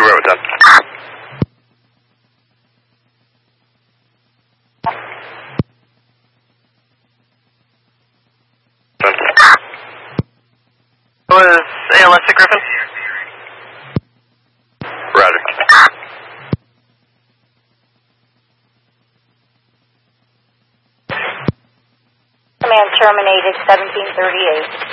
Roger, right with that. Was ALS at Griffin? Roger. Command terminated 1738.